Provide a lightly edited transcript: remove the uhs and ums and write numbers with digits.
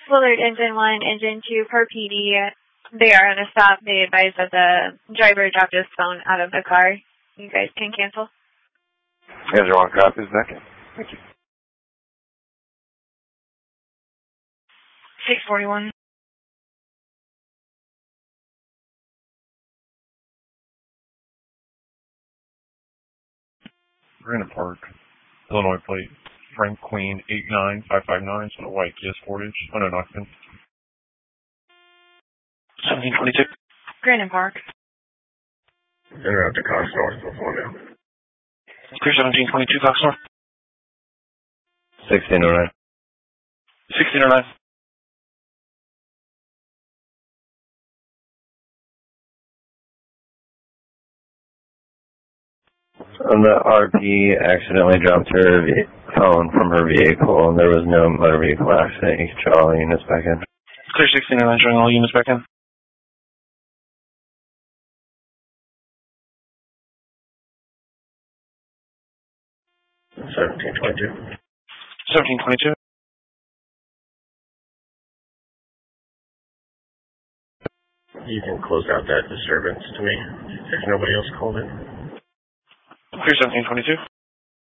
Willard, Engine 1, Engine 2 per PD. They are on a stop. They advise that the driver dropped his phone out of the car. You guys can cancel. Engine 1 copies, Nick. Thank you. 641. Brandon Park, Illinois plate, Frank Queen 89559, so a white Kia Sportage, unknown occupant. 1722. Brandon Park. Interrupt to Cox North, California. Clear 1722, Cox North. 1609. 1609. The RP accidentally dropped her phone from her vehicle, and there was no motor vehicle accident. You can show all units back in. Clear 1609, showing all units back in. 1722. 1722. You can close out that disturbance to me if nobody else called in. Clear 1722.